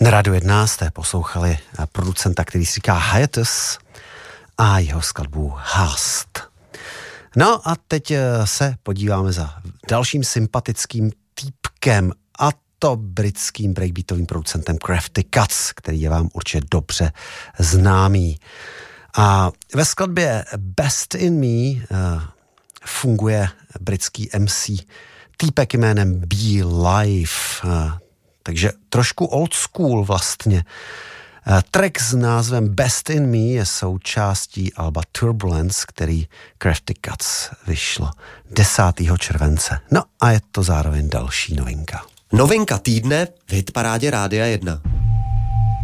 Na Rádiu 1 jste poslouchali producenta, který si říká Hiatus a jeho skladbu Hast. No a teď se podíváme za dalším sympatickým týpkem, a to britským breakbeatovým producentem Crafty Cuts, který je vám určitě dobře známý. A ve skladbě Best in Me funguje britský MC týpek jménem Be Live, takže trošku old school vlastně. Track s názvem Best in Me je součástí alba Turbulence, který Crafty Cuts vyšlo 10. července. No a je to zároveň další novinka. Novinka týdne v hitparádě Rádia 1.